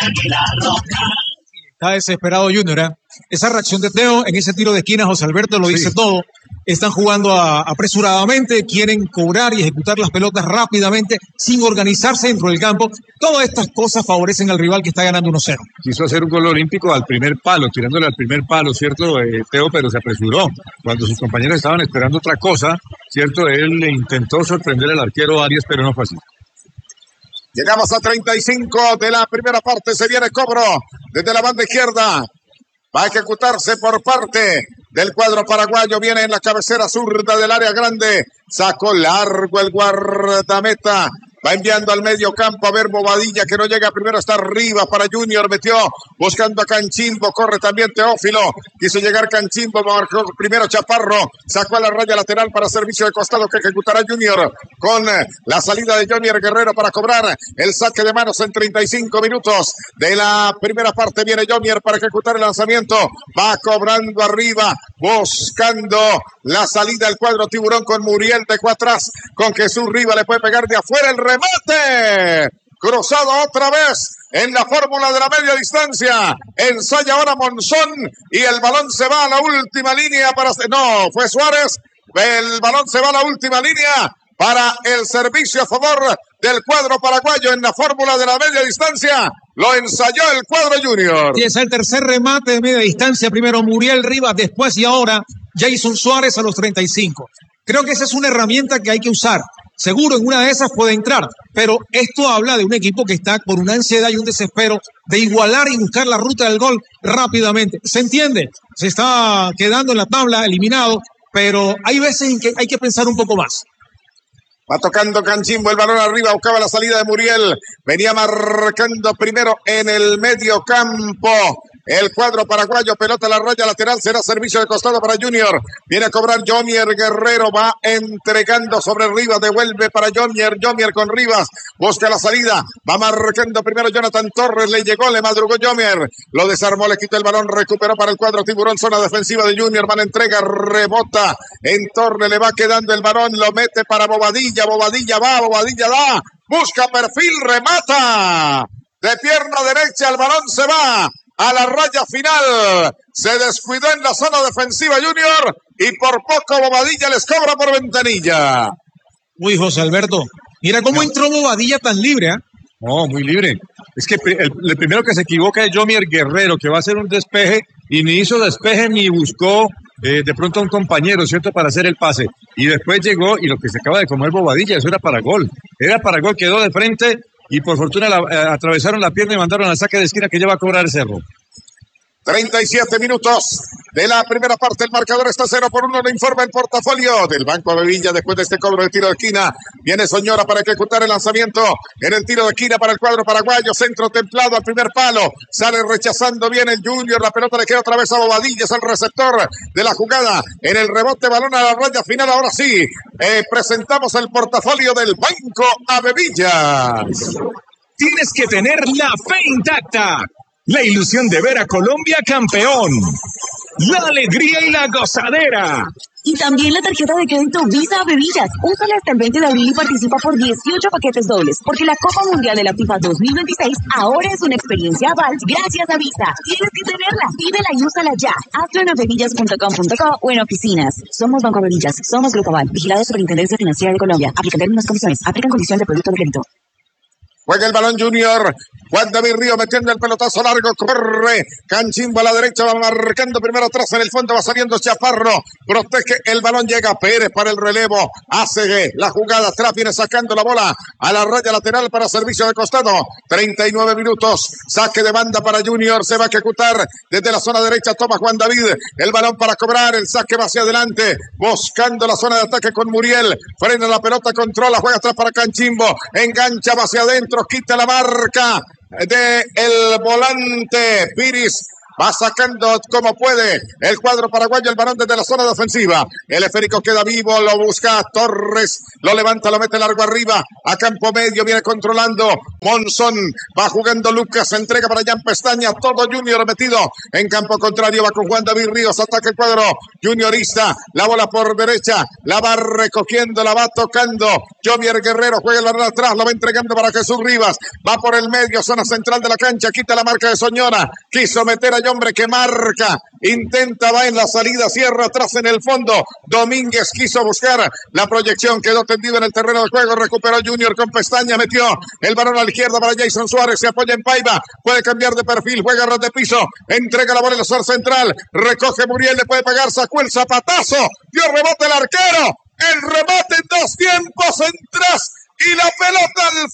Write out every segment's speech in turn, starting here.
Está desesperado Junior, ¿eh? Esa reacción de Teo en ese tiro de esquina, José Alberto lo dice todo. Están jugando apresuradamente, quieren cobrar y ejecutar las pelotas rápidamente, sin organizarse dentro del campo. Todas estas cosas favorecen al rival que está ganando 1-0. Quiso hacer un gol olímpico al primer palo, tirándole al primer palo, ¿cierto, Teo? Pero se apresuró. Cuando sus compañeros estaban esperando otra cosa, ¿cierto? Él intentó sorprender al arquero Arias, pero no fue así. Llegamos a 35 de la primera parte, se viene cobro desde la banda izquierda. Va a ejecutarse por parte del cuadro paraguayo. Viene en la cabecera zurda del área grande. Sacó largo el guardameta. Va enviando al medio campo a ver Bobadilla que no llega primero, está arriba para Junior, metió buscando a Canchimbo, corre también Teófilo, quiso llegar Canchimbo, marcó primero Chaparro, sacó a la raya lateral para servicio de costado que ejecutará Junior con la salida de Jonier Guerrero para cobrar el saque de manos en 35 minutos de la primera parte. Viene Jonier para ejecutar el lanzamiento, va cobrando arriba, buscando la salida del cuadro tiburón con Muriel de atrás, con Jesús Riva, le puede pegar de afuera el remate, cruzado otra vez en la fórmula de la media distancia, ensaya ahora Monzón y el balón se va a la última línea para, no, fue Suárez, el balón se va a la última línea para el servicio a favor del cuadro paraguayo en la fórmula de la media distancia, lo ensayó el cuadro Junior. Y es el tercer remate de media distancia, primero Muriel Rivas, después y ahora Jason Suárez a los 35. Creo que esa es una herramienta que hay que usar. Seguro en una de esas puede entrar, pero esto habla de un equipo que está por una ansiedad y un desespero de igualar y buscar la ruta del gol rápidamente. ¿Se entiende? Se está quedando en la tabla, eliminado, pero hay veces en que hay que pensar un poco más. Va tocando Canchimbo, el balón arriba, buscaba la salida de Muriel, venía marcando primero en el medio campo. El cuadro paraguayo, pelota a la raya lateral, será servicio de costado para Junior. Viene a cobrar Jonier Guerrero, va entregando sobre Rivas, devuelve para Jonier con Rivas, busca la salida, va marcando primero Jonathan Torres, le llegó, le madrugó Jonier, lo desarmó, le quitó el balón, recuperó para el cuadro tiburón, zona defensiva de Junior, van entrega, rebota, en Torres le va quedando el balón, lo mete para Bobadilla, Bobadilla va, Bobadilla da, busca perfil, remata, de pierna derecha el balón se va a la raya final, se descuidó en la zona defensiva Junior y por poco Bobadilla les cobra por ventanilla. Uy, José Alberto, mira cómo entró Bobadilla tan libre, ¿eh? No, muy libre. Es que el primero que se equivoca es Jonier Guerrero, que va a hacer un despeje y ni hizo despeje ni buscó de pronto a un compañero, ¿cierto?, para hacer el pase. Y después llegó y lo que se acaba de comer Bobadilla, eso era para gol. Era para gol, quedó de frente y por fortuna atravesaron la pierna y mandaron al saque de esquina que lleva a cobrar el Cerro. 37 minutos de la primera parte, el marcador está 0-1, lo informa el portafolio del Banco Avevilla después de este cobro de tiro de esquina. Viene Soñora para ejecutar el lanzamiento en el tiro de esquina para el cuadro paraguayo, centro templado al primer palo, sale rechazando bien el Junior, la pelota le queda otra vez a Bobadilla, es el receptor de la jugada, en el rebote, balón a la raya final, ahora sí, presentamos el portafolio del Banco Avevilla. Tienes que tener la fe intacta. La ilusión de ver a Colombia campeón. La alegría y la gozadera. Y también la tarjeta de crédito Visa Avevillas. Úsala hasta el 20 de abril y participa por 18 paquetes dobles. Porque la Copa Mundial de la FIFA 2026 ahora es una experiencia aval gracias a Visa. Tienes que tenerla. Pídela y úsala ya. Hazlo en avevillas.com.co o en oficinas. Somos Banco Avevillas. Somos Grupo Aval. Vigilado Superintendencia Financiera de Colombia. Aplican términos y condiciones. Aplican condición de producto de crédito. Juega el balón Junior, Juan David Río metiendo el pelotazo largo, corre, Canchimbo a la derecha, va marcando primero atrás, en el fondo va saliendo Chaparro, protege el balón, llega Pérez para el relevo, hace la jugada atrás, viene sacando la bola a la raya lateral para servicio de costado, 39 minutos, saque de banda para Junior, se va a ejecutar desde la zona derecha, toma Juan David, el balón para cobrar, el saque va hacia adelante, buscando la zona de ataque con Muriel, frena la pelota, controla, juega atrás para Canchimbo, engancha, va hacia adentro, quita la marca de el volante Piris va sacando como puede el cuadro paraguayo, el balón desde la zona defensiva. El esférico queda vivo, lo busca Torres, lo levanta, lo mete largo arriba, a campo medio, viene controlando Monzón, va jugando Lucas, se entrega para Jan Pestaña, todo Junior metido en campo contrario, va con Juan David Ríos, ataca el cuadro juniorista, la bola por derecha, la va recogiendo, la va tocando, Jovier Guerrero juega el balón atrás, lo va entregando para Jesús Rivas, va por el medio, zona central de la cancha, quita la marca de Soñora, quiso meter a hombre que marca, intenta, va en la salida, cierra atrás en el fondo, Domínguez quiso buscar la proyección, quedó tendido en el terreno de juego, recuperó Junior con Pestaña, metió el balón a la izquierda para Jason Suárez, se apoya en Paiva, puede cambiar de perfil, juega ras de piso, entrega la bola en la zona central, recoge Muriel, le puede pegar, sacó el zapatazo, dio rebote el arquero, el remate en dos tiempos, en tres, y la pelota al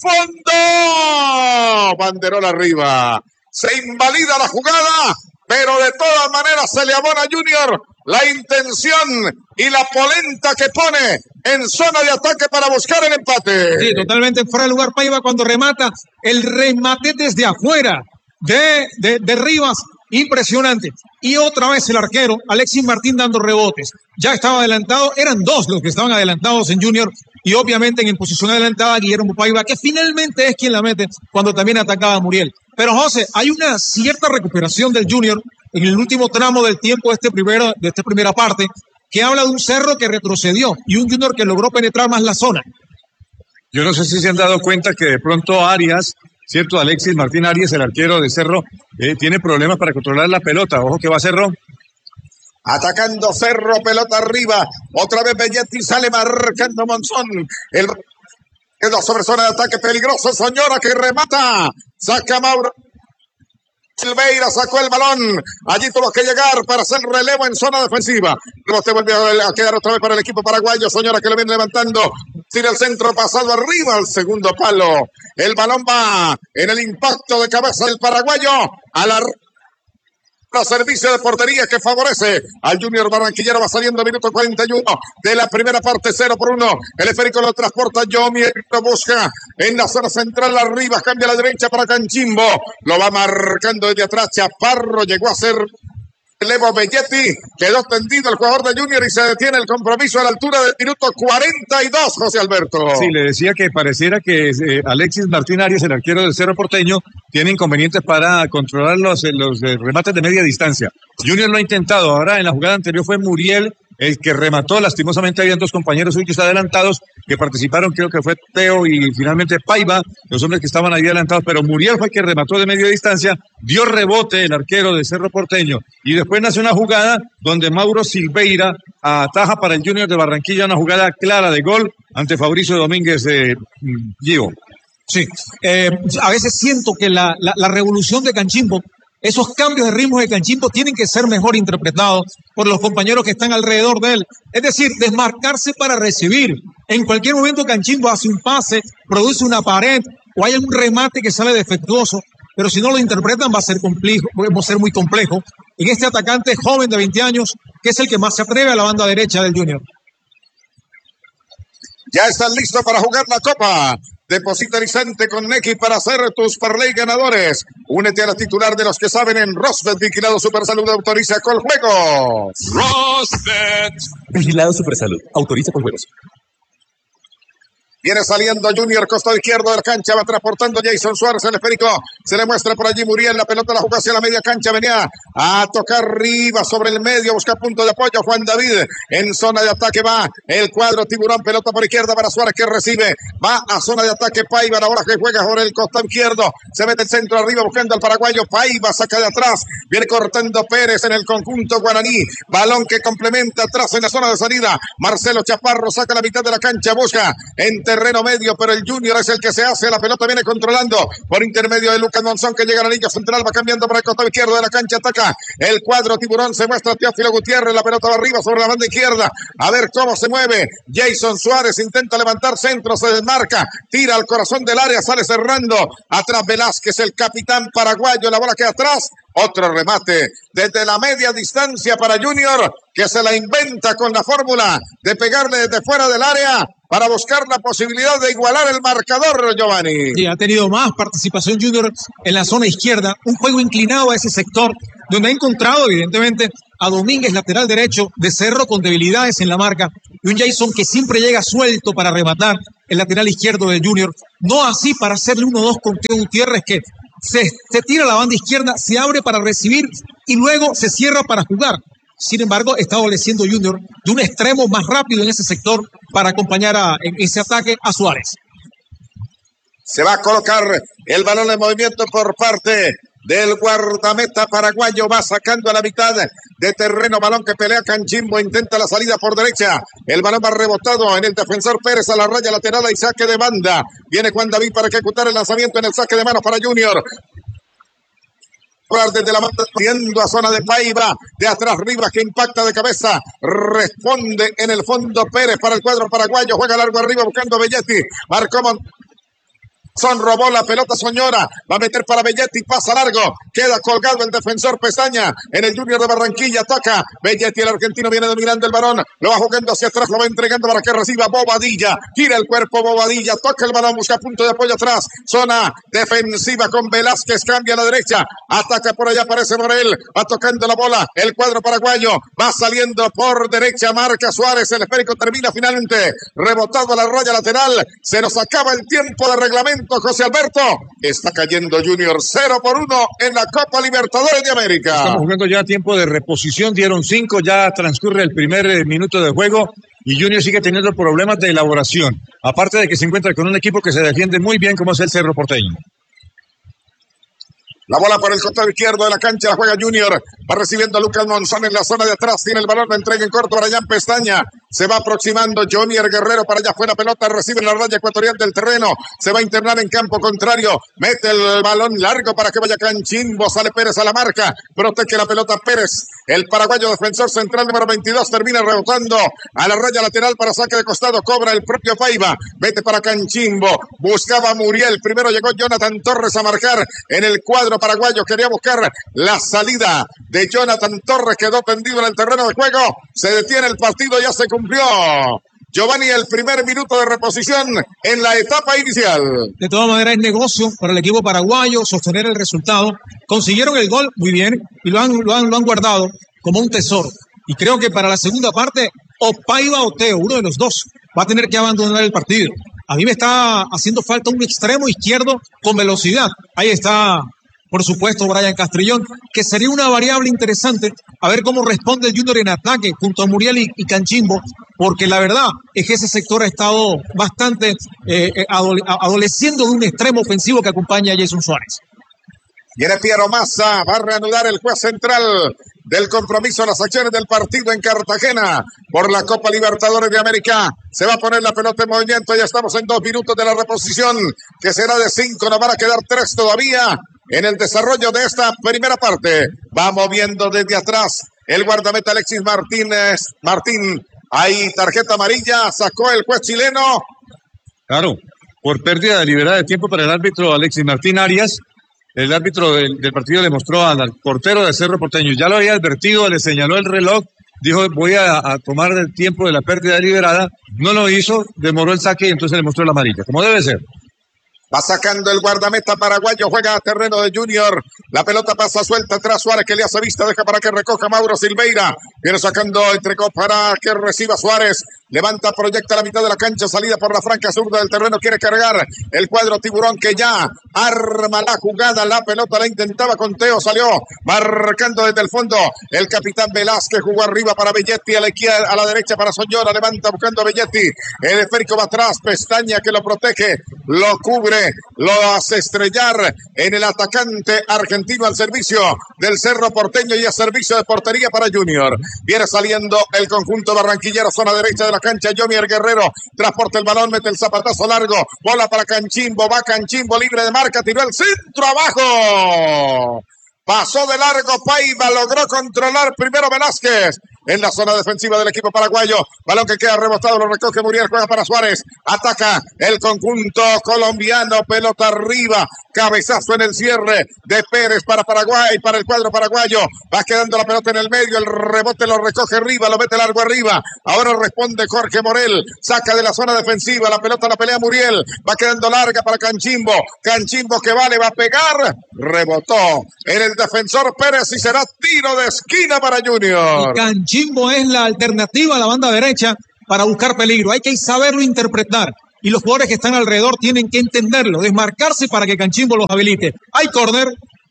fondo, banderola arriba, se invalida la jugada, pero de todas maneras se le abona a Junior la intención y la polenta que pone en zona de ataque para buscar el empate. Sí, totalmente fuera de lugar Paiva cuando remata, el remate desde afuera de Rivas, impresionante. Y otra vez el arquero, Alexis Martín dando rebotes. Ya estaba adelantado, eran dos los que estaban adelantados en Junior, y obviamente en posición adelantada Guillermo Paiva, que finalmente es quien la mete cuando también atacaba a Muriel. Pero José, hay una cierta recuperación del Junior en el último tramo del tiempo de esta primera parte, que habla de un Cerro que retrocedió y un Junior que logró penetrar más la zona. Yo no sé si se han dado cuenta que de pronto Arias, cierto, Alexis Martín Arias, el arquero de Cerro, tiene problemas para controlar la pelota. Ojo que va Cerro. Atacando Cerro, pelota arriba. Otra vez Belletti sale marcando Monzón. Quedó sobre zona de ataque peligroso. Soñora que remata. Saca Mauro Silveira, sacó el balón. Allí tuvo que llegar para hacer relevo en zona defensiva. Luego se vuelve a quedar otra vez para el equipo paraguayo. Soñora que lo viene levantando. Tira el centro pasado arriba al segundo palo. El balón va en el impacto de cabeza del paraguayo a la servicio de portería que favorece al Junior Barranquillero. Va saliendo minuto 41 de la primera parte, 0-1. El esférico lo transporta Yomier, lo busca en la zona central arriba, cambia a la derecha para Canchimbo, lo va marcando desde atrás Chaparro, llegó a ser Levo Belletti, quedó tendido el jugador de Junior y se detiene el compromiso a la altura del minuto 42, José Alberto. Sí, le decía que pareciera que Alexis Martín Arias, el arquero del Cerro Porteño, tiene inconvenientes para controlar los remates de media distancia. Junior lo ha intentado, ahora en la jugada anterior fue Muriel el que remató, lastimosamente habían dos compañeros suyos adelantados que participaron, creo que fue Teo y finalmente Paiva, los hombres que estaban ahí adelantados, pero Muriel fue el que remató de media distancia, dio rebote el arquero de Cerro Porteño, y después nace una jugada donde Mauro Silveira ataja para el Junior de Barranquilla, una jugada clara de gol ante Fabricio Domínguez de Gio. Sí, a veces siento que la revolución de Canchimbo, esos cambios de ritmo de Canchimbo tienen que ser mejor interpretados por los compañeros que están alrededor de él. Es decir, desmarcarse para recibir. En cualquier momento Canchimbo hace un pase, produce una pared o hay algún remate que sale defectuoso, pero si no lo interpretan va a ser complejo, va a ser muy complejo. En este atacante joven de 20 años, que es el que más se atreve a la banda derecha del Junior. Ya están listos para jugar la Copa. Deposita Licente con Nequi para hacer tus parlay ganadores. Únete a la titular de los que saben en Rosbet, Vigilado Supersalud, autoriza con juegos. Rosbet. Vigilado Supersalud, autoriza con juegos. Viene saliendo Junior, costado izquierdo de la cancha, va transportando Jason Suárez, el esférico, se le muestra por allí Muriel, la pelota la jugó hacia la media cancha, venía a tocar arriba sobre el medio, busca punto de apoyo, Juan David, en zona de ataque va el cuadro Tiburón, pelota por izquierda para Suárez que recibe, va a zona de ataque Paiva, ahora que juega sobre el costado izquierdo, se mete el centro arriba buscando al paraguayo, Paiva saca de atrás, viene cortando Pérez en el conjunto guaraní, balón que complementa atrás en la zona de salida, Marcelo Chaparro saca la mitad de la cancha, busca en terreno medio, pero el Junior es el que se hace, la pelota viene controlando por intermedio de Lucas Monzón que llega a la línea central, va cambiando para el costado izquierdo de la cancha, ataca el cuadro Tiburón, se muestra Teófilo Gutiérrez, la pelota va arriba sobre la banda izquierda, a ver cómo se mueve, Jason Suárez intenta levantar centro, se desmarca, tira al corazón del área, sale cerrando, atrás Velázquez, el capitán paraguayo, la bola queda atrás, otro remate desde la media distancia para Junior, que se la inventa con la fórmula de pegarle desde fuera del área para buscar la posibilidad de igualar el marcador, Giovanni. Sí, ha tenido más participación Junior en la zona izquierda, un juego inclinado a ese sector, donde ha encontrado evidentemente a Domínguez, lateral derecho de Cerro, con debilidades en la marca, y un Jason que siempre llega suelto para rematar el lateral izquierdo de Junior, no así para hacerle 1-2 con Teo Gutiérrez, que se tira a la banda izquierda, se abre para recibir y luego se cierra para jugar. Sin embargo, está adoleciendo Junior de un extremo más rápido en ese sector para acompañar en ese ataque a Suárez. Se va a colocar el balón en movimiento por parte del guardameta paraguayo. Va sacando a la mitad de terreno. Balón que pelea Canchimbo. Intenta la salida por derecha. El balón va rebotado en el defensor Pérez a la raya lateral y saque de banda. Viene Juan David para ejecutar el lanzamiento en el saque de manos para Junior. Desde la mata, viendo a zona de Paiva, de atrás Rivas que impacta de cabeza, responde en el fondo Pérez para el cuadro paraguayo, juega largo arriba buscando a Belletti, marcó robó la pelota Soñora, va a meter para Belletti, pasa largo, queda colgado el defensor Pestaña en el Junior de Barranquilla, toca Belletti, el argentino viene dominando el balón, lo va jugando hacia atrás, lo va entregando para que reciba Bobadilla, gira el cuerpo Bobadilla, toca el balón, busca punto de apoyo atrás, zona defensiva con Velázquez, cambia a la derecha, ataca por allá, aparece Morel, va tocando la bola, el cuadro paraguayo, va saliendo por derecha, marca Suárez, el esférico termina finalmente, rebotado a la raya lateral, se nos acaba el tiempo de reglamento. José Alberto, está cayendo Junior 0-1 en la Copa Libertadores de América. Estamos jugando ya tiempo de reposición, dieron 5, ya transcurre el primer minuto de juego y Junior sigue teniendo problemas de elaboración, aparte de que se encuentra con un equipo que se defiende muy bien como es el Cerro Porteño. La bola por el costado izquierdo de la cancha, la juega Junior, va recibiendo a Lucas Monzón en la zona de atrás, tiene el balón, la entrega en corto para Jan Pestaña, se va aproximando Jonier Guerrero para allá, fue la pelota, recibe en la raya ecuatorial del terreno, se va a internar en campo contrario, mete el balón largo para que vaya Canchimbo, sale Pérez a la marca, protege la pelota Pérez, el paraguayo defensor central número 22 termina rebotando a la raya lateral para saque de costado, cobra el propio Paiva, vete para Canchimbo, buscaba Muriel, primero llegó Jonathan Torres a marcar en el cuadro paraguayo, quería buscar la salida de Jonathan Torres, quedó tendido en el terreno de juego, se detiene el partido, ya se cumplió. Giovanni, el primer minuto de reposición en la etapa inicial. De todas maneras es negocio para el equipo paraguayo sostener el resultado. Consiguieron el gol muy bien y lo han guardado como un tesoro. Y creo que para la segunda parte, o Paiva o Teo, uno de los dos, va a tener que abandonar el partido. A mí me está haciendo falta un extremo izquierdo con velocidad. Ahí está, por supuesto, Brian Castrillón, que sería una variable interesante a ver cómo responde el Junior en ataque junto a Muriel y Canchimbo, porque la verdad es que ese sector ha estado bastante adoleciendo de un extremo ofensivo que acompaña a Jason Suárez. Viene Piero Massa, va a reanudar el juez central del compromiso, las acciones del partido en Cartagena por la Copa Libertadores de América. Se va a poner la pelota en movimiento, ya estamos en 2 minutos de la reposición, que será de 5, nos van a quedar 3 todavía en el desarrollo de esta primera parte. Va moviendo desde atrás el guardameta Alexis Martín, ahí tarjeta amarilla, sacó el juez chileno. Claro, por pérdida deliberada de tiempo para el árbitro Alexis Martín Arias. El árbitro del partido le mostró al portero de Cerro Porteño, ya lo había advertido, le señaló el reloj, dijo voy a tomar el tiempo de la pérdida deliberada, no lo hizo, demoró el saque y entonces le mostró la amarilla, como debe ser. Va sacando el guardameta paraguayo, juega a terreno de Junior. La pelota pasa suelta atrás, Suárez que le hace vista, deja para que recoja Mauro Silveira. Viene sacando, entregó para que reciba Suárez. Levanta, proyecta la mitad de la cancha, salida por la franca zurda del terreno, quiere cargar el cuadro tiburón que ya arma la jugada, la pelota la intentaba con Teo, salió marcando desde el fondo el capitán Velázquez, jugó arriba para Belletti, a la derecha para Soñora, levanta buscando a Belletti, el esférico va atrás, Pestaña que lo protege, lo cubre, lo hace estrellar en el atacante argentino al servicio del Cerro Porteño y a servicio de portería para Junior. Viene saliendo el conjunto barranquillero, zona derecha de la cancha, Jonier Guerrero, transporta el balón, mete el zapatazo largo, bola para Canchimbo, va Canchimbo libre de marca, tiró el centro abajo. Pasó de largo Paiva, logró controlar primero Velázquez, en la zona defensiva del equipo paraguayo. Balón que queda rebotado, lo recoge Muriel, juega para Suárez. Ataca el conjunto colombiano, pelota arriba. Cabezazo en el cierre de Pérez para Paraguay, para el cuadro paraguayo. Va quedando la pelota en el medio, el rebote lo recoge arriba, lo mete largo arriba. Ahora responde Jorge Morel, saca de la zona defensiva, la pelota la pelea Muriel. Va quedando larga para Canchimbo. Canchimbo que vale, va a pegar. Rebotó en el defensor Pérez y será tiro de esquina para Junior. Y Canchimbo es la alternativa a la banda derecha para buscar peligro. Hay que saberlo interpretar. Y los jugadores que están alrededor tienen que entenderlo, desmarcarse para que Canchimbo los habilite. Hay córner.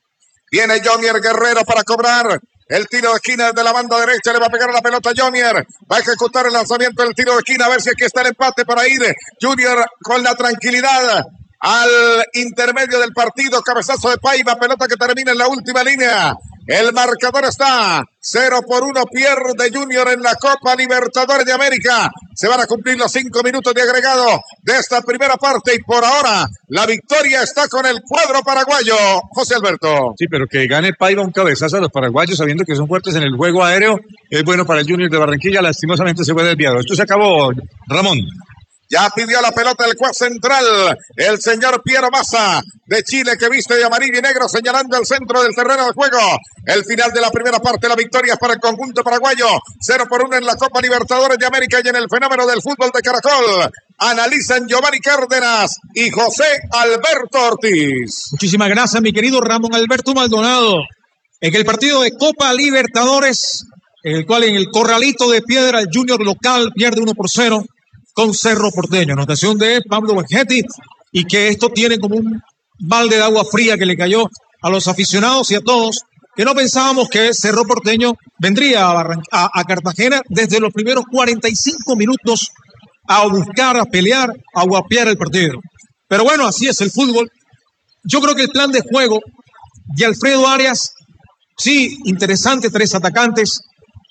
Viene Jomier Guerrero para cobrar. El tiro de esquina desde la banda derecha, le va a pegar a la pelota Jomier. Va a ejecutar el lanzamiento del tiro de esquina, a ver si aquí está el empate para ir Junior con la tranquilidad al intermedio del partido. Cabezazo de Paiva, pelota que termina en la última línea. El marcador está 0-1, pierde Junior en la Copa Libertadores de América. Se van a cumplir los 5 minutos de agregado de esta primera parte y por ahora la victoria está con el cuadro paraguayo. José Alberto. Sí, pero que gane Paiva un cabezazo a los paraguayos sabiendo que son fuertes en el juego aéreo es bueno para el Junior de Barranquilla. Lastimosamente se fue desviado. Esto se acabó, Ramón. Ya pidió la pelota el juez central, el señor Piero Massa de Chile, que viste de amarillo y negro, señalando el centro del terreno de juego. El final de la primera parte, la victoria es para el conjunto paraguayo. 0-1 en la Copa Libertadores de América y en el fenómeno del fútbol de Caracol. Analizan Giovanni Cárdenas y José Alberto Ortiz. Muchísimas gracias, mi querido Ramón Alberto Maldonado. En el partido de Copa Libertadores, en el cual en el Corralito de Piedra el Junior local pierde 1-0 con Cerro Porteño. Anotación de Pablo Vegetti, y que esto tiene como un balde de agua fría que le cayó a los aficionados y a todos, que no pensábamos que Cerro Porteño vendría a Cartagena desde los primeros 45 minutos a buscar, a pelear, a guapear el partido. Pero bueno, así es el fútbol. Yo creo que el plan de juego de Alfredo Arias, sí, interesante, 3 atacantes,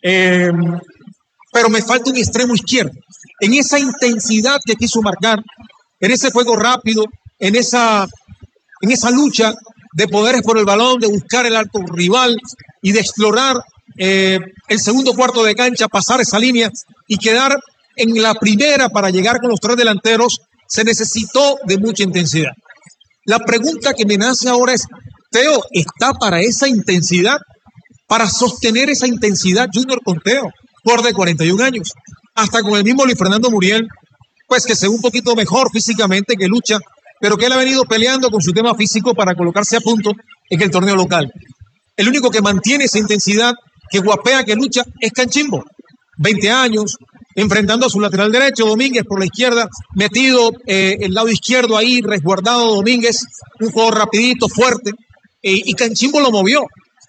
pero me falta un extremo izquierdo. En esa intensidad que quiso marcar, en ese juego rápido, en esa lucha de poderes por el balón, de buscar el arco rival y de explorar el segundo cuarto de cancha, pasar esa línea y quedar en la primera para llegar con los 3 delanteros, se necesitó de mucha intensidad. La pregunta que me nace ahora es, Teo, ¿está para esa intensidad? Para sostener esa intensidad Junior con Teo, por de 41 años. Hasta con el mismo Luis Fernando Muriel, pues que se ve un poquito mejor físicamente, que lucha, pero que él ha venido peleando con su tema físico para colocarse a punto en el torneo local. El único que mantiene esa intensidad, que guapea, que lucha, es Canchimbo. 20 años, enfrentando a su lateral derecho, Domínguez por la izquierda, metido el lado izquierdo ahí, resguardado Domínguez, un juego rapidito, fuerte, y Canchimbo lo movió,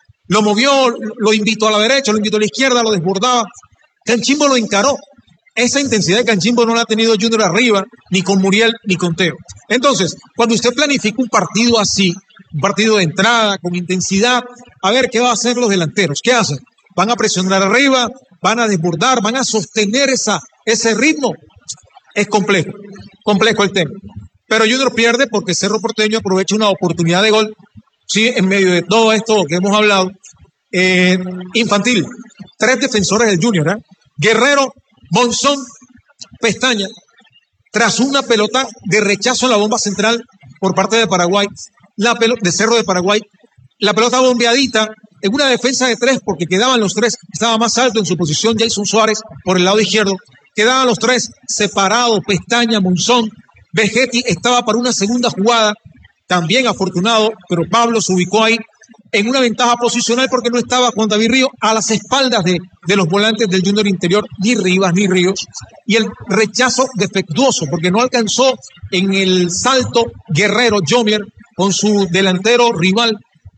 lo invitó a la derecha, lo invitó a la izquierda, lo desbordaba. Canchimbo lo encaró. Esa intensidad de Canchimbo no la ha tenido Junior arriba, ni con Muriel, ni con Teo. Entonces, cuando usted planifica un partido así, un partido de entrada, con intensidad, a ver, ¿qué va a hacer los delanteros? ¿Qué hacen? ¿Van a presionar arriba? ¿Van a desbordar? ¿Van a sostener ese ritmo? Es complejo el tema. Pero Junior pierde porque Cerro Porteño aprovecha una oportunidad de gol, sí, en medio de todo esto que hemos hablado, infantil. 3 defensores del Junior, Guerrero, Monzón, Pestaña, tras una pelota de rechazo en la bomba central por parte de Paraguay, de Cerro de Paraguay, la pelota bombeadita en una defensa de 3 porque quedaban los 3, estaba más alto en su posición Jason Suárez por el lado izquierdo, quedaban los 3 separados, Pestaña, Monzón, Vegetti estaba para una segunda jugada, también afortunado, pero Pablo se ubicó ahí en una ventaja posicional porque no estaba Juan David Ríos a las espaldas de los volantes del Junior interior, ni Rivas ni Ríos, y el rechazo defectuoso porque no alcanzó en el salto Guerrero Jomier con su delantero rival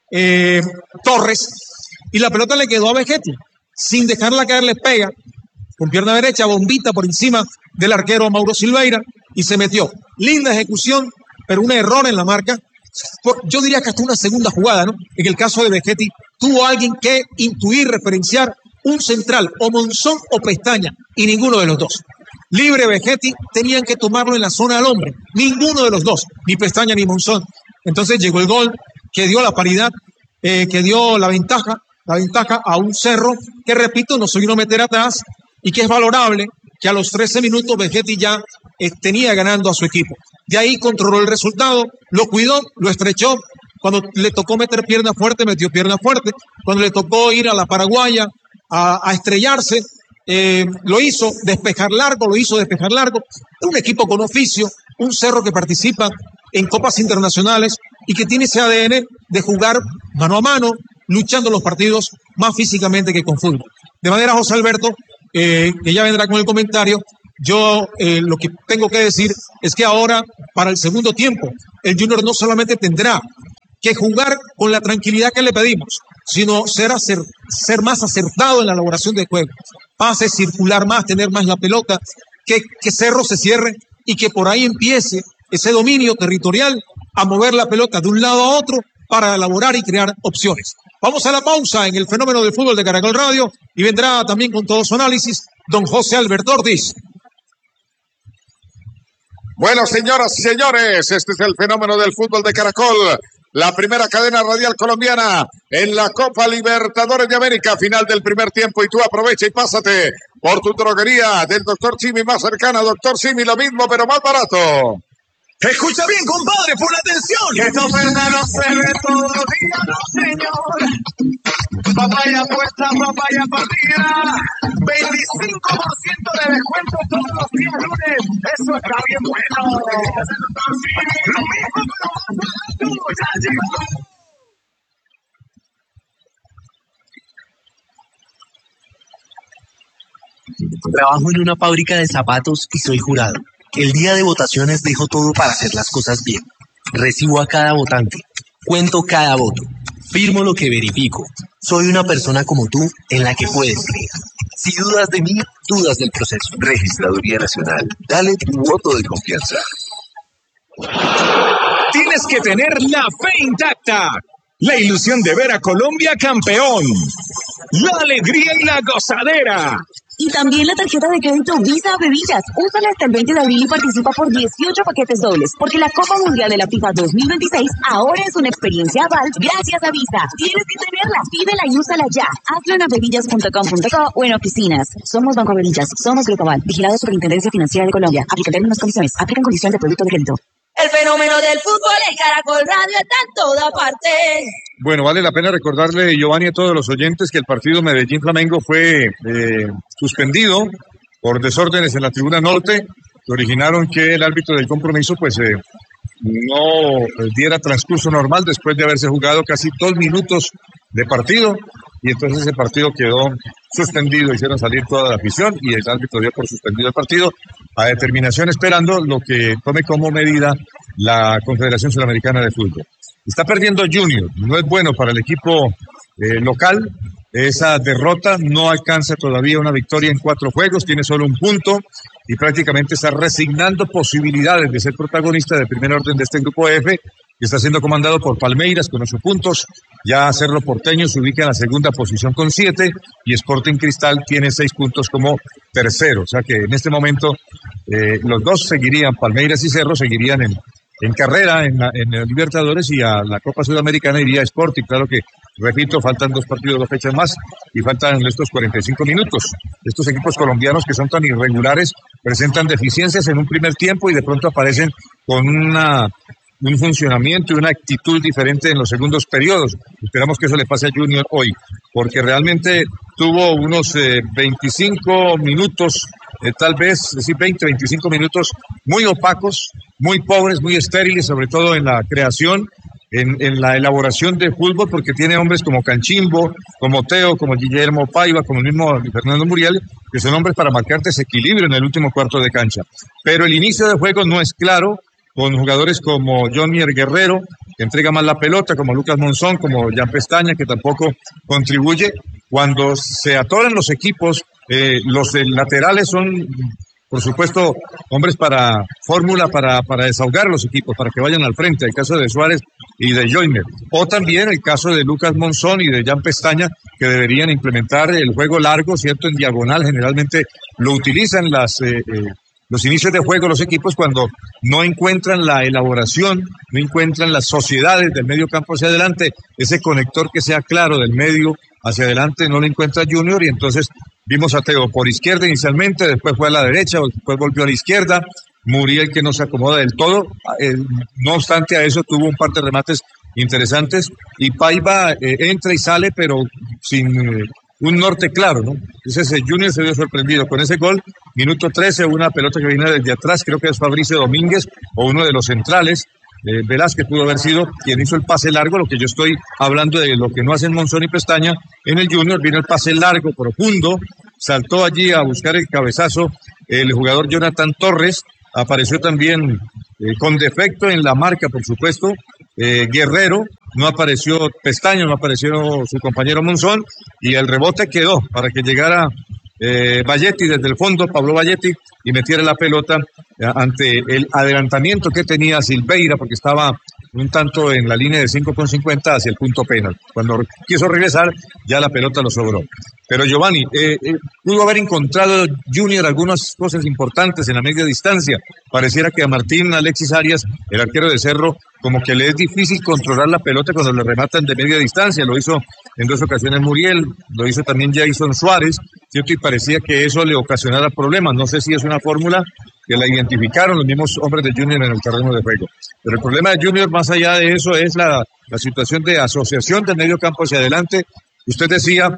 Torres, y la pelota le quedó a Vegetti, sin dejarla caer le pega, con pierna derecha, bombita por encima del arquero Mauro Silveira, y se metió. Linda ejecución, pero un error en la marca. Yo diría que hasta una segunda jugada, ¿no? En el caso de Vegetti, tuvo alguien que intuir, referenciar un central, o Monzón o Pestaña, y ninguno de los dos. Libre Vegetti, tenían que tomarlo en la zona al hombre. Ninguno de los dos, ni Pestaña ni Monzón. Entonces llegó el gol que dio la paridad, que dio la ventaja la ventaja a un Cerro que, repito, no se vino a meter atrás y que es valorable que a los 13 minutos Vegetti ya tenía ganando a su equipo. De ahí controló el resultado, lo cuidó, lo estrechó. Cuando le tocó meter pierna fuerte, metió pierna fuerte. Cuando le tocó ir a la paraguaya a estrellarse, lo hizo despejar largo. Un equipo con oficio, un Cerro que participa en copas internacionales y que tiene ese ADN de jugar mano a mano, luchando los partidos más físicamente que con fútbol. De manera, José Alberto, que ya vendrá con el comentario, yo lo que tengo que decir es que ahora, para el segundo tiempo, el Junior no solamente tendrá que jugar con la tranquilidad que le pedimos, sino ser más acertado en la elaboración del juego. Pase, circular más, tener más la pelota, que Cerro se cierre y que por ahí empiece ese dominio territorial a mover la pelota de un lado a otro para elaborar y crear opciones. Vamos a la pausa en el fenómeno del fútbol de Caracol Radio y vendrá también con todo su análisis don José Alberto Ortiz. Bueno, señoras y señores, este es el fenómeno del fútbol de Caracol, la primera cadena radial colombiana en la Copa Libertadores de América, final del primer tiempo, y tú aprovecha y pásate por tu droguería del Dr. Simi más cercana. Dr. Simi, lo mismo pero más barato. Escucha bien, compadre, pon atención. Que esta oferta no se ve todos los días, no señor. Papaya puesta, papaya partida. 25% de descuento todos los días lunes. Eso está bien bueno. Lo mismo pero más barato. Ya llegó. Trabajo en una fábrica de zapatos y soy jurado. El día de votaciones dejo todo para hacer las cosas bien. Recibo a cada votante. Cuento cada voto. Firmo lo que verifico. Soy una persona como tú en la que puedes creer. Si dudas de mí, dudas del proceso. Registraduría Nacional. Dale tu voto de confianza. Tienes que tener la fe intacta. La ilusión de ver a Colombia campeón. La alegría y la gozadera. Y también la tarjeta de crédito Visa Bebillas. Úsala hasta el 20 de abril y participa por 18 paquetes dobles. Porque la Copa Mundial de la FIFA 2026 ahora es una experiencia Val gracias a Visa. Tienes que tenerla. Pídela y úsala ya. Hazlo en bebillas.com.co o en oficinas. Somos Banco Bebillas. Somos Grupo Val. Vigilado Superintendencia Financiera de Colombia. Aplica términos y condiciones. Aplican condiciones de producto de crédito. El fenómeno del fútbol en Caracol Radio está en toda parte. Bueno, vale la pena recordarle, Giovanni, a todos los oyentes que el partido Medellín-Flamengo fue suspendido por desórdenes en la tribuna norte que originaron que el árbitro del compromiso no diera transcurso normal después de haberse jugado casi 2 minutos de partido, y entonces ese partido quedó suspendido, hicieron salir toda la afición y el árbitro dio por suspendido el partido a determinación, esperando lo que tome como medida la Confederación Sudamericana de Fútbol. Está perdiendo Junior, no es bueno para el equipo local. Esa derrota no alcanza todavía una victoria en 4 juegos, tiene solo 1 punto y prácticamente está resignando posibilidades de ser protagonista de primer orden de este grupo F, que está siendo comandado por Palmeiras con 8 puntos. Ya Cerro Porteño se ubica en la segunda posición con 7 y Sporting Cristal tiene 6 puntos como tercero. O sea que en este momento los dos seguirían, Palmeiras y Cerro seguirían en carrera en el Libertadores, y a la Copa Sudamericana iría Sporting. Claro que, repito, faltan 2 partidos, 2 fechas más y faltan estos 45 minutos. Estos equipos colombianos que son tan irregulares presentan deficiencias en un primer tiempo y de pronto aparecen con un funcionamiento y una actitud diferente en los segundos periodos. Esperamos que eso le pase a Junior hoy, porque realmente tuvo unos 25 minutos, tal vez, decir 20, 25 minutos muy opacos, muy pobres, muy estériles, sobre todo en la creación, en la elaboración de fútbol, porque tiene hombres como Canchimbo, como Teo, como Guillermo Paiva, como el mismo Fernando Muriel, que son hombres para marcar desequilibrio en el último cuarto de cancha. Pero el inicio del juego no es claro, con jugadores como Johnny Guerrero, que entrega más la pelota, como Lucas Monzón, como Jan Pestaña, que tampoco contribuye. Cuando se atoran los equipos, los laterales son, por supuesto, hombres para fórmula, para desahogar los equipos, para que vayan al frente. El caso de Suárez y de Joyner. O también el caso de Lucas Monzón y de Jan Pestaña, que deberían implementar el juego largo, ¿cierto? En diagonal, generalmente lo utilizan los inicios de juego los equipos cuando no encuentran la elaboración, no encuentran las sociedades del medio campo hacia adelante, ese conector que sea claro del medio hacia adelante no lo encuentra Junior y entonces vimos a Teo por izquierda inicialmente, después fue a la derecha, después volvió a la izquierda, Muriel que no se acomoda del todo, no obstante a eso tuvo un par de remates interesantes y Paiva entra y sale pero sin un norte claro, ¿no? Entonces Junior se vio sorprendido con ese gol, minuto 13, una pelota que viene desde atrás, creo que es Fabricio Domínguez o uno de los centrales, Velázquez pudo haber sido quien hizo el pase largo, lo que yo estoy hablando de lo que no hacen Monzón y Pestaña en el Junior, viene el pase largo, profundo, saltó allí a buscar el cabezazo el jugador Jonathan Torres, apareció también con defecto en la marca, por supuesto, Guerrero, no apareció Pestaña, no apareció su compañero Monzón y el rebote quedó para que llegara Valletti desde el fondo, Pablo Valletti, y metiera la pelota ante el adelantamiento que tenía Silveira porque estaba un tanto en la línea de 5,50 hacia el punto penal. Cuando quiso regresar, ya la pelota lo sobró. Pero Giovanni, pudo haber encontrado Junior algunas cosas importantes en la media distancia. Pareciera que a Martín Alexis Arias, el arquero de Cerro, como que le es difícil controlar la pelota cuando le rematan de media distancia. Lo hizo en 2 ocasiones Muriel, lo hizo también Jason Suárez, ¿cierto? Y parecía que eso le ocasionara problemas. No sé si es una fórmula que la identificaron los mismos hombres de Junior en el terreno de juego. Pero el problema de Junior, más allá de eso, es la situación de asociación del medio campo hacia adelante. Usted decía,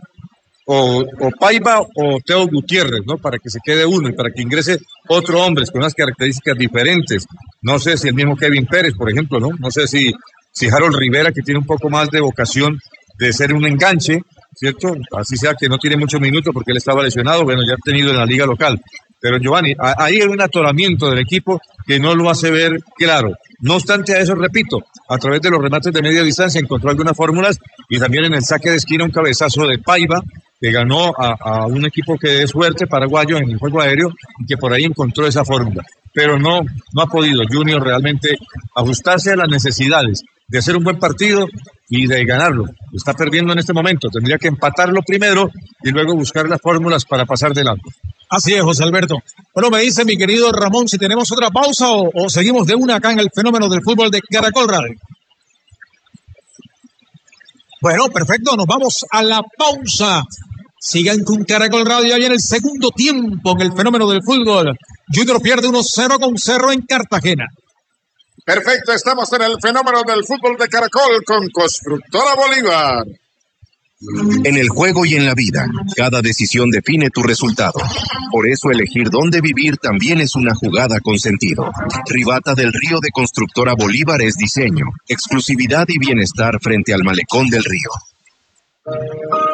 o Paiva o Teo Gutiérrez, ¿no? Para que se quede uno y para que ingrese otro hombre con unas características diferentes. No sé si el mismo Kevin Pérez, por ejemplo, ¿no? No sé si Harold Rivera, que tiene un poco más de vocación de ser un enganche, ¿cierto? Así sea que no tiene muchos minutos porque él estaba lesionado, bueno, ya ha tenido en la liga local. Pero Giovanni, ahí hay un atoramiento del equipo que no lo hace ver claro. No obstante a eso, repito, a través de los remates de media distancia encontró algunas fórmulas y también en el saque de esquina un cabezazo de Paiva que ganó a un equipo que es fuerte, paraguayo, en el juego aéreo y que por ahí encontró esa fórmula. Pero no ha podido Junior realmente ajustarse a las necesidades de hacer un buen partido y de ganarlo. Está perdiendo en este momento, tendría que empatarlo primero y luego buscar las fórmulas para pasar delante. Así es, José Alberto. Bueno, me dice mi querido Ramón si tenemos otra pausa o seguimos de una acá en el fenómeno del fútbol de Caracol Radio. Bueno, perfecto, nos vamos a la pausa. Sigan con Caracol Radio, ya viene el segundo tiempo en el fenómeno del fútbol. Junior pierde 1-0 con Cerro en Cartagena. Perfecto, estamos en el fenómeno del fútbol de Caracol con Constructora Bolívar. En el juego y en la vida, cada decisión define tu resultado. Por eso elegir dónde vivir también es una jugada con sentido. Rivata del Río de Constructora Bolívar es diseño, exclusividad y bienestar frente al malecón del río.